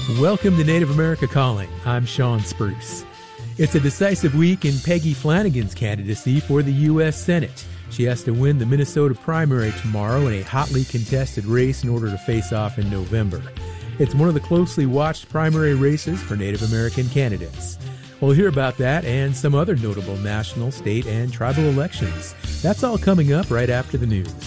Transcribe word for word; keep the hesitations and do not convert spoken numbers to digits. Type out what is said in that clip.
Welcome to Native America Calling. I'm Sean Spruce. It's a decisive week in Peggy Flanagan's candidacy for the U S Senate. She has to win the Minnesota primary tomorrow in a hotly contested race in order to face off in November. It's one of the closely watched primary races for Native American candidates. We'll hear about that and some other notable national, state, and tribal elections. That's all coming up right after the news.